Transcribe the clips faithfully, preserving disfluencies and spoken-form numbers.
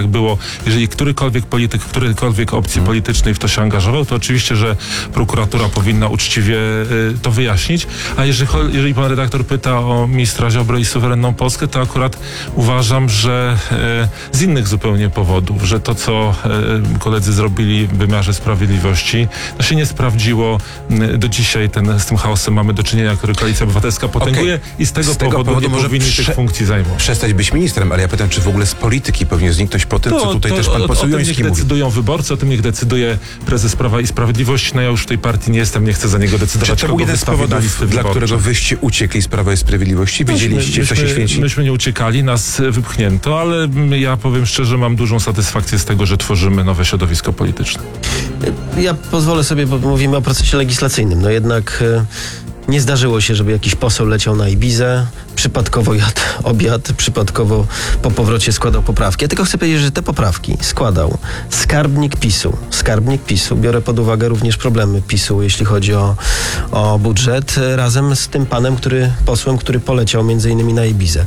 tak było. Jeżeli którykolwiek polityk, którejkolwiek opcji hmm. politycznej w to się angażował, to oczywiście, że prokuratura powinna uczciwie y, to wyjaśnić. A jeżeli, jeżeli pan redaktor pyta o ministra Ziobrę i suwerenną Polskę, to akurat uważam, że y, z innych zupełnie powodów, że to, co y, koledzy zrobili w wymiarze sprawiedliwości, to się nie sprawdziło. Y, do dzisiaj ten, z tym chaosem mamy do czynienia, który Koalicja Obywatelska potęguje okay. i z tego, z tego powodu, powodu nie może powinni prze... tych funkcji zajmować. Przestać być ministrem, ale ja pytam, czy w ogóle z polityki powinien zniknąć po tym, to, co tutaj to, też pan poseł Joński mówi. O tym niech decydują wyborcy, o tym niech decyduje prezes Prawa i Sprawiedliwości. No ja już w tej partii nie jestem, nie chcę za niego decydować. Czy to był jeden z powodów, dla którego wyście uciekli z Prawa i Sprawiedliwości? Wiedzieliście, myśmy, co się święci? Myśmy nie uciekali, nas wypchnięto, ale ja powiem szczerze, mam dużą satysfakcję z tego, że tworzymy nowe środowisko polityczne. Ja pozwolę sobie, bo mówimy o procesie legislacyjnym. No jednak nie zdarzyło się, żeby jakiś poseł leciał na Ibizę, przypadkowo jadł obiad, przypadkowo po powrocie składał poprawki. Ja tylko chcę powiedzieć, że te poprawki składał skarbnik PiSu. Skarbnik PiSu. Biorę pod uwagę również problemy PiSu, jeśli chodzi o, o budżet, razem z tym panem, który, posłem, który poleciał między innymi na Ibizę.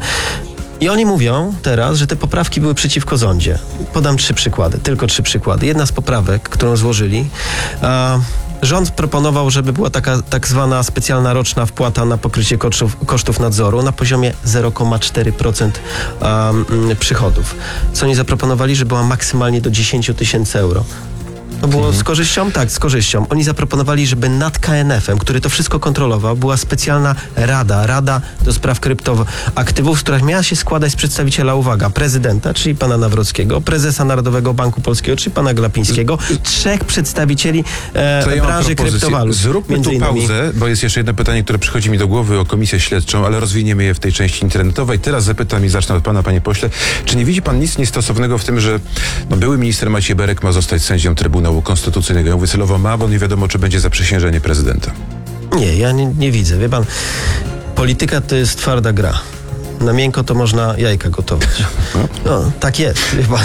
I oni mówią teraz, że te poprawki były przeciwko rządzie. Podam trzy przykłady, tylko trzy przykłady. Jedna z poprawek, którą złożyli, a, rząd proponował, żeby była taka tak zwana specjalna roczna wpłata na pokrycie kosztów, kosztów nadzoru na poziomie zero przecinek cztery procent um, przychodów. Co oni zaproponowali, że była maksymalnie do dziesięć tysięcy euro. To było mhm. z korzyścią? Tak, z korzyścią. Oni zaproponowali, żeby nad K N F em, który to wszystko kontrolował, była specjalna rada, rada do spraw kryptoaktywów, która miała się składać z przedstawiciela, uwaga, prezydenta, czyli pana Nawrockiego, prezesa Narodowego Banku Polskiego, czyli pana Glapińskiego, trzech przedstawicieli e, ja branży kryptowalut. Zróbmy tu pauzę, bo jest jeszcze jedno pytanie, które przychodzi mi do głowy o komisję śledczą, ale rozwiniemy je w tej części internetowej. Teraz zapytam i zacznę od pana, panie pośle. Czy nie widzi pan nic niestosownego w tym, że no, były minister Maciej Berek ma zostać sędzią Trybunału Konstytucyjnego? Ja mówię celowo ma, bo nie wiadomo, czy będzie zaprzysiężenie prezydenta. Nie, ja nie, nie widzę. Wie pan, polityka to jest twarda gra. Na miękko to można jajka gotować. No, tak jest, wie pan.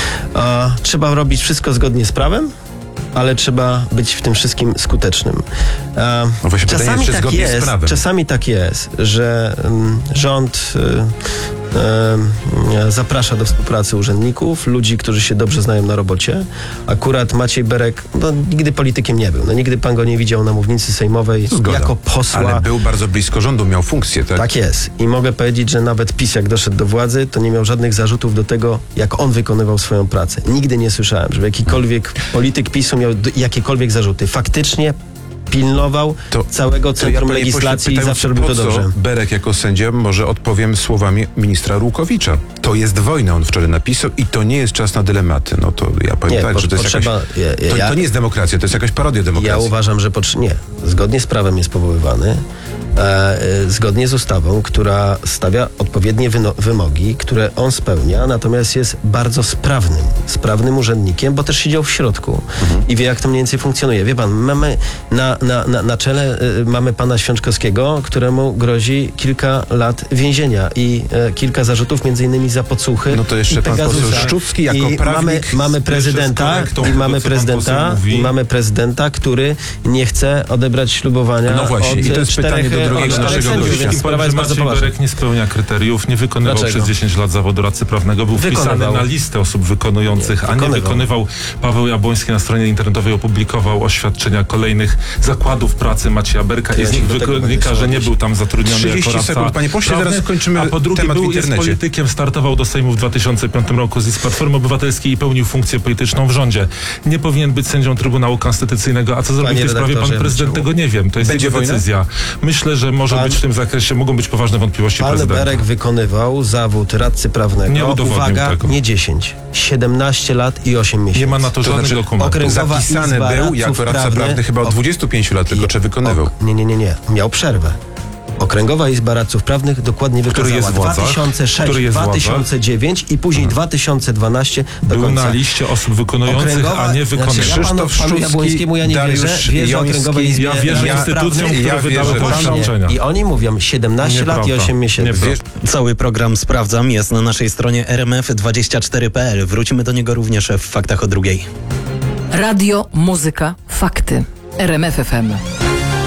A, trzeba robić wszystko zgodnie z prawem, ale trzeba być w tym wszystkim skutecznym. A, no właśnie czasami, pytanie, tak jest, czasami tak jest, że um, rząd y, y, zaprasza do współpracy urzędników, ludzi, którzy się dobrze znają na robocie. Akurat Maciej Berek no, nigdy politykiem nie był. No, nigdy pan go nie widział na mównicy sejmowej Zgoda. jako posła. Ale był bardzo blisko rządu, miał funkcję, tak? Tak jest. I mogę powiedzieć, że nawet PiS, jak doszedł do władzy, to nie miał żadnych zarzutów do tego, jak on wykonywał swoją pracę. Nigdy nie słyszałem, żeby jakikolwiek polityk PiSu miał jakiekolwiek zarzuty. Faktycznie pilnował to, całego Centrum ja, Legislacji i zawsze robił to dobrze. Berek jako sędzia, może odpowiem słowami ministra Rukowicza. To jest wojna, on wczoraj napisał i to nie jest czas na dylematy. No to ja powiem nie, tak, po, że to jest potrzeba, jakaś... Ja, to, ja, to nie jest demokracja, to jest jakaś parodia demokracji. Ja uważam, że potrze- nie. Zgodnie z prawem jest powoływany, e, e, zgodnie z ustawą, która stawia odpowiednie wyno- wymogi, które on spełnia, natomiast jest bardzo sprawnym, sprawnym urzędnikiem, bo też siedział w środku mhm. i wie, jak to mniej więcej funkcjonuje. Wie pan, mamy na Na, na, na czele y, mamy pana Świączkowskiego, któremu grozi kilka lat więzienia i y, kilka zarzutów, między innymi za podsłuchy. No to jeszcze pan poseł Szczucki jako I prawnik. Mamy, mamy prezydenta, i mamy prezydenta, i mamy prezydenta, który nie chce odebrać ślubowania. No właśnie, od i to jest czterech, pytanie do drugiego naszego gościa. Sprawa jest bardzo poważna. Berek nie spełnia kryteriów, nie wykonywał Dlaczego? przez dziesięć lat zawodu radcy prawnego, był wykonywał. wpisany na listę osób wykonujących, nie, a nie wykonywał. Paweł Jabłoński na stronie internetowej opublikował oświadczenia kolejnych zakładów pracy Macieja Berka i z nich wynika, że nie był tam zatrudniony jako radca sekund, panie pośle, prawny, zaraz kończymy a po drugie temat był w internecie. Jest politykiem, startował do Sejmu w dwa tysiące piątym roku z Platformy Obywatelskiej i pełnił funkcję polityczną w rządzie. Nie powinien być sędzią Trybunału Konstytucyjnego, a co zrobił w tej sprawie pan prezydent, tego nie wiem. To jest Będzie jego decyzja. Myślę, że może pan, być w tym zakresie, mogą być poważne wątpliwości pan prezydenta. Pan Berek wykonywał zawód radcy prawnego. Nie udowodnił Uwaga, tego. nie dziesięć, siedemnaście lat i osiem miesięcy. Nie ma na to żadnych znaczy, dokumentów. Zapisany był jako radca prawny chyba od dwudziestu pięciu lat, tylko czy wykonywał? O, nie, nie, nie, nie. Miał przerwę. Okręgowa Izba Radców Prawnych dokładnie wykazała jest dwa tysiące szósty, dwa tysiące dziewiąty i później hmm. dwa tysiące dwunasty do Był końca. na liście osób wykonujących, Okręgowa, a nie wykonujących. Znaczy, ja panu, panu Jabłońskiemu ja nie wierzę. Wierzę Okręgowej Izbie Ja wierzę instytucjom, które ja wydały te oświadczenia. I oni mówią siedemnaście lat i osiem miesięcy. Cały program Sprawdzam jest na naszej stronie r m f dwadzieścia cztery kropka p l. Wrócimy do niego również w Faktach o drugiej. Radio, muzyka, fakty. R M F F M.